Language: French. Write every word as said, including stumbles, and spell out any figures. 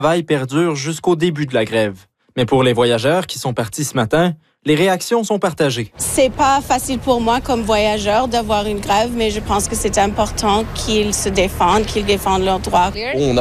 travail perdure jusqu'au début de la grève. Mais pour les voyageurs qui sont partis ce matin, les réactions sont partagées. C'est pas facile pour moi comme voyageur d'avoir une grève, mais je pense que c'est important qu'ils se défendent, qu'ils défendent leurs droits. On a